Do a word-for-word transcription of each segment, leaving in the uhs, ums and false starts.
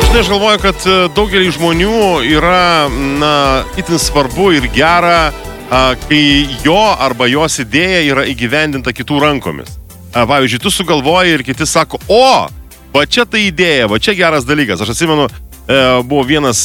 žinai, aš galvoju, kad daugelį žmonių yra, na, itin svarbu ir gera, kai jo arba jos idėja yra įgyvendinta kitų rankomis. Pavyzdžiui, tu sugalvoji ir kiti sako, o, va čia ta idėja, va čia geras dalykas. Aš atsimenu, buvo vienas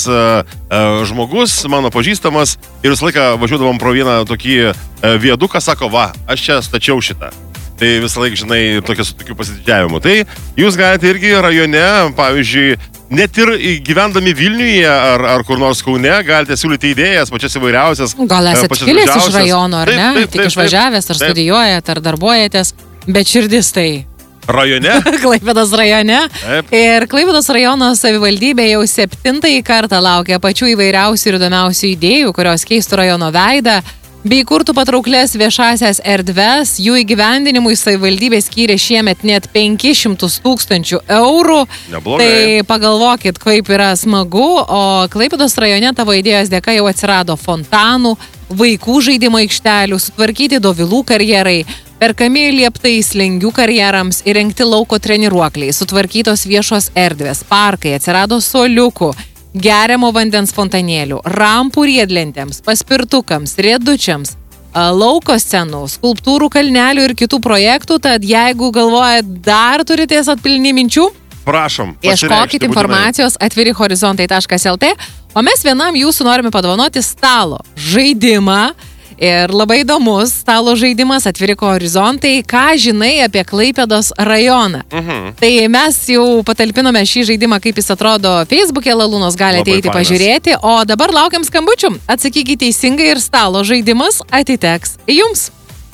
žmogus, mano pažįstamas, ir visą laiką važiuodavom pro vieną tokį viaduką, sako, va, aš čia stačiau šitą. Tai visą laiką, žinai, tokias su tokiu pasididžiavimu. Tai jūs galite irgi rajone, pavyzdžiui, net ir gyvendami Vilniuje ar, ar kur nors Kaune, galite siūlyti idėjas, pačias įvairiausias. Gal esate kilęs iš rajono, ar ne? Taip, taip, tik išvažiavęs, ar taip. Studijuojat, ar darbuojatės, bet širdis tai... Rajone? Klaipėdos rajone. Taip. Ir Klaipėdos rajono savivaldybė jau septintąjį kartą laukia pačių įvairiausių ir įdomiausių idėjų, kurios keistų rajono veidą, bei kurtų patrauklės viešasias erdves. Jų įgyvendinimui savivaldybė skyrė šiemet net penkis šimtus tūkstančių eurų. Neblogai. Tai pagalvokit, kaip yra smagu, o Klaipėdos rajone tavo idėjos dėka jau atsirado fontanų, vaikų žaidimo aikštelių, sutvarkyti dovilų karjerai, perkami lieptai slengių karjerams, įrengti lauko treniruokliai, sutvarkytos viešos erdvės, parkai, atsirado suoliukų, geriamo vandens fontanėlių, rampų riedlentėms, paspirtukams, riedučiams, lauko scenų, skulptūrų kalnelių ir kitų projektų. Tad jeigu galvojat, dar turitės atpilni minčių, prašom, ieškokit informacijos atviri horizontai taškas el tė, o mes vienam jūsų norime padovanoti stalo žaidimą. Ir labai įdomus stalo žaidimas Atviri horizontai, ką žinai apie Klaipėdos rajoną. Mhm. Tai mes jau patalpinome šį žaidimą, kaip jis atrodo Facebook'e, Lalūnos galite eiti pažiūrėti, o dabar laukiam skambučių. Atsakykite teisingai ir stalo žaidimas atiteks jums.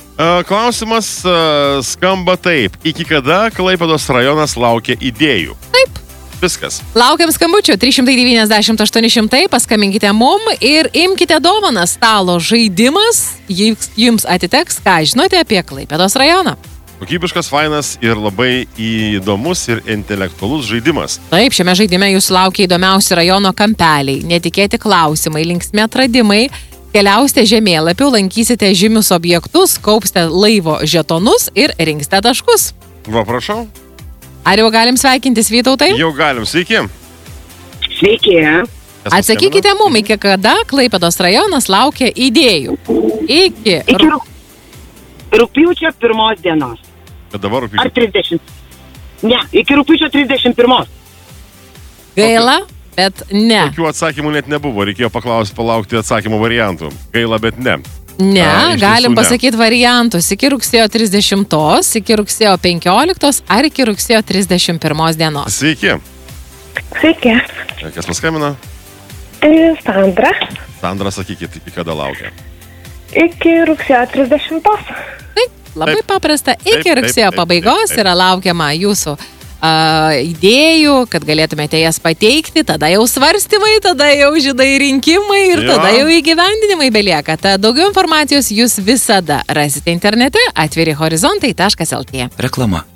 Klausimas skamba taip. Iki kada Klaipėdos rajonas laukia idėjų? Taip. Viskas. Laukiam skambučių trys šimtai devyniasdešimt aštuoni šimtai, paskambinkite mum ir imkite dovaną. Stalo žaidimas jums atiteks, ką žinote apie Klaipėdos rajoną. Kokybiškas, fainas ir labai įdomus ir intelektualus žaidimas. Taip, šiame žaidime jūsų laukia įdomiausi rajono kampeliai, netikėti klausimai, linksmi atradimai. Keliausite žemėlapiu, lankysite žymius objektus, kaupsite laivo žetonus ir rinksite taškus. Va, prašau. Ar jau galim sveikintis, Vytautai? Jau galim, sveiki. Sveiki. Atsakykite mum, iki kada Klaipėdos rajonas laukia idėjų? Iki... Iki rūp... rūpiučio pirmos dienos. Bet dabar rūpiučio... Ar trisdešimt? Ne, iki rūpiučio trisdešimt pirmos. Gaila, bet ne. Tokių atsakymų net nebuvo, reikėjo paklausti, palaukti atsakymų variantų. Gaila, bet ne. Ne, A, galim ne. pasakyti variantus iki rugsėjo trisdešimtos, iki rugsėjo penkioliktos ar iki rugsėjo trisdešimt pirmos dienos. Sveiki. Sveiki. Kas paskambino? Sandra. Sandra, sakykit, iki kada laukia? Iki rugsėjo trisdešimtos. Taip, labai Taip. paprasta. Iki Taip, rugsėjo taip, taip, pabaigos taip, taip. yra laukiama jūsų Uh, idėjų, kad galėtumėte jas pateikti, tada jau svarstymai, tada jau žydai rinkimai ir Jo. tada jau įgyvendinimai belieka. Tad daugiau informacijos jūs visada rasite internete atviri horizontai taškas el tė. Reklama.